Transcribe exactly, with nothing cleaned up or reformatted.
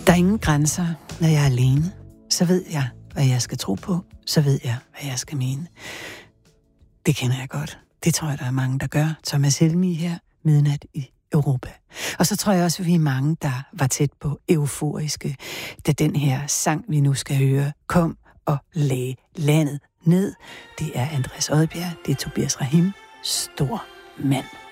Der er ingen grænser, når jeg er alene. Så ved jeg, hvad jeg skal tro på. Så ved jeg, hvad jeg skal mene. Det kender jeg godt. Det tror jeg, der er mange, der gør. Thomas Helmig her, Midnat i Europa. Og så tror jeg også, at vi er mange, der var tæt på euforiske, da den her sang, vi nu skal høre, kom og lagde landet ned. Det er Andreas Odbjerg, det er Tobias Rahim, stor mand.